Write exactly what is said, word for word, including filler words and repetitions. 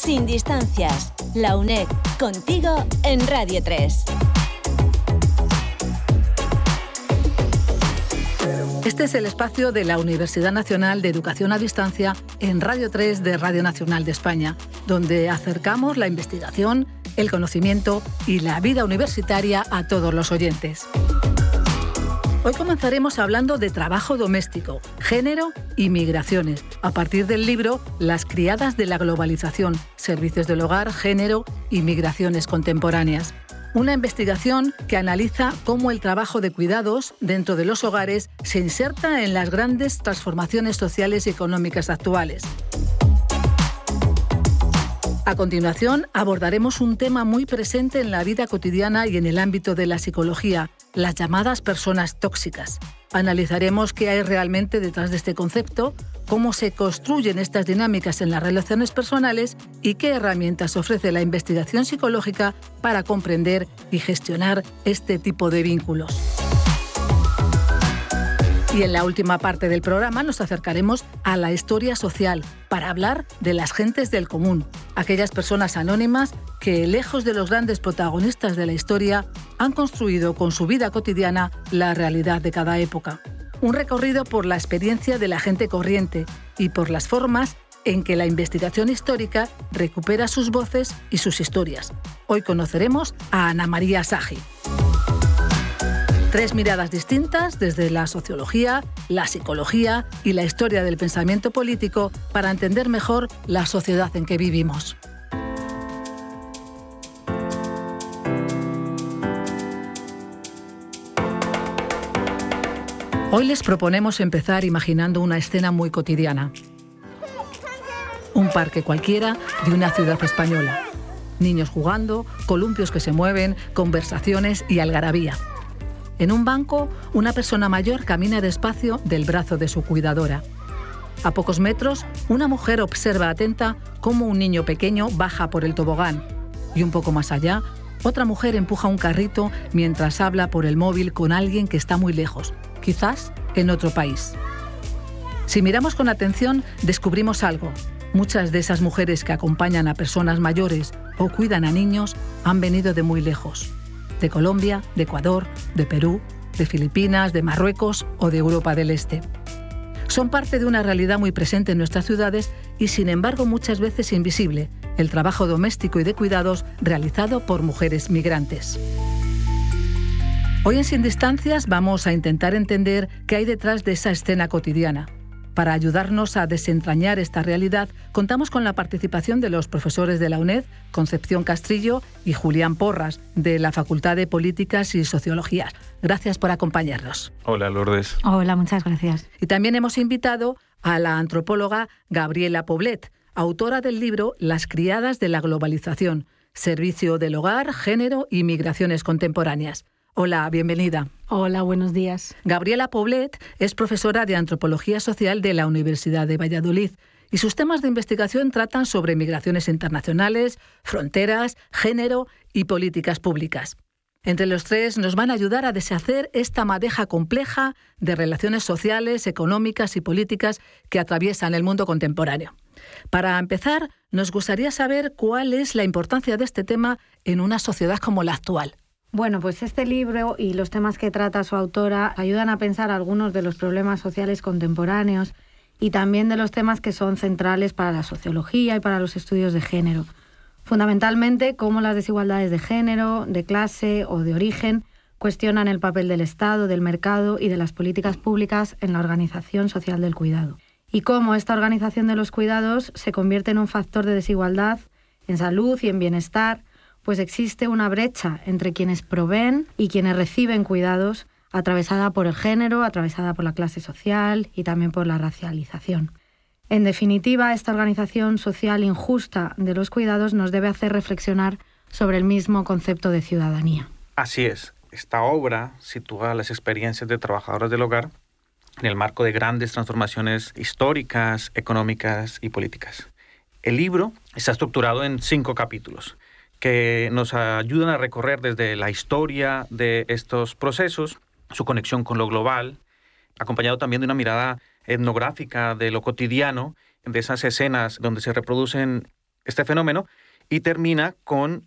Sin distancias, la UNED, contigo en Radio tres. Este es el espacio de la Universidad Nacional de Educación a Distancia en Radio tres de Radio Nacional de España, donde acercamos la investigación, el conocimiento y la vida universitaria a todos los oyentes. Hoy comenzaremos hablando de trabajo doméstico, género y migraciones, a partir del libro Las criadas de la globalización, servicios del hogar, género y migraciones contemporáneas. Una investigación que analiza cómo el trabajo de cuidados dentro de los hogares se inserta en las grandes transformaciones sociales y económicas actuales. A continuación, abordaremos un tema muy presente en la vida cotidiana y en el ámbito de la psicología, las llamadas personas tóxicas. Analizaremos qué hay realmente detrás de este concepto, cómo se construyen estas dinámicas en las relaciones personales y qué herramientas ofrece la investigación psicológica para comprender y gestionar este tipo de vínculos. Y en la última parte del programa nos acercaremos a la historia social para hablar de las gentes del común, aquellas personas anónimas que, lejos de los grandes protagonistas de la historia, han construido con su vida cotidiana la realidad de cada época. Un recorrido por la experiencia de la gente corriente y por las formas en que la investigación histórica recupera sus voces y sus historias. Hoy conoceremos a Ana María Sagi. Tres miradas distintas desde la sociología, la psicología y la historia del pensamiento político para entender mejor la sociedad en que vivimos. Hoy les proponemos empezar imaginando una escena muy cotidiana. Un parque cualquiera de una ciudad española. Niños jugando, columpios que se mueven, conversaciones y algarabía. En un banco, una persona mayor camina despacio del brazo de su cuidadora. A pocos metros, una mujer observa atenta cómo un niño pequeño baja por el tobogán. Y un poco más allá, otra mujer empuja un carrito mientras habla por el móvil con alguien que está muy lejos, quizás en otro país. Si miramos con atención, descubrimos algo. Muchas de esas mujeres que acompañan a personas mayores o cuidan a niños han venido de muy lejos. De Colombia, de Ecuador, de Perú, de Filipinas, de Marruecos o de Europa del Este. Son parte de una realidad muy presente en nuestras ciudades y, sin embargo, muchas veces invisible, el trabajo doméstico y de cuidados realizado por mujeres migrantes. Hoy en Sin Distancias vamos a intentar entender qué hay detrás de esa escena cotidiana. Para ayudarnos a desentrañar esta realidad, contamos con la participación de los profesores de la UNED, Concepción Castrillo y Julián Porras, de la Facultad de Políticas y Sociología. Gracias por acompañarnos. Hola, Lourdes. Hola, muchas gracias. Y también hemos invitado a la antropóloga Gabriela Poblet, autora del libro Las criadas de la globalización, servicio del hogar, género y migraciones contemporáneas. Hola, bienvenida. Hola, buenos días. Gabriela Poblet es profesora de Antropología Social de la Universidad de Valladolid y sus temas de investigación tratan sobre migraciones internacionales, fronteras, género y políticas públicas. Entre los tres nos van a ayudar a deshacer esta madeja compleja de relaciones sociales, económicas y políticas que atraviesan el mundo contemporáneo. Para empezar, nos gustaría saber cuál es la importancia de este tema en una sociedad como la actual. Bueno, pues este libro y los temas que trata su autora ayudan a pensar algunos de los problemas sociales contemporáneos y también de los temas que son centrales para la sociología y para los estudios de género. Fundamentalmente, cómo las desigualdades de género, de clase o de origen cuestionan el papel del Estado, del mercado y de las políticas públicas en la organización social del cuidado. Y cómo esta organización de los cuidados se convierte en un factor de desigualdad en salud y en bienestar, pues existe una brecha entre quienes proveen y quienes reciben cuidados, atravesada por el género, atravesada por la clase social y también por la racialización. En definitiva, esta organización social injusta de los cuidados nos debe hacer reflexionar sobre el mismo concepto de ciudadanía. Así es. Esta obra sitúa las experiencias de trabajadoras del hogar en el marco de grandes transformaciones históricas, económicas y políticas. El libro está estructurado en cinco capítulos que nos ayudan a recorrer desde la historia de estos procesos, su conexión con lo global, acompañado también de una mirada etnográfica de lo cotidiano, de esas escenas donde se reproducen este fenómeno y termina con